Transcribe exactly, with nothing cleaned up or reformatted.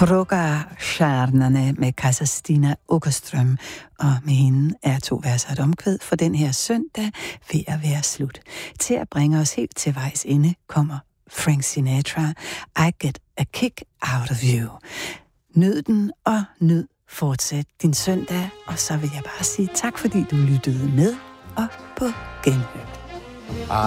Frågestjernerne med Kajsa Stina Åkerström, og med hende er to verser et omkvæd for den her søndag ved at være slut. Til at bringe os helt til vejs ende kommer Frank Sinatra, I Get a Kick Out of You. Nyd den og nyd fortsat din søndag, og så vil jeg bare sige tak, fordi du lyttede med, og på genhør.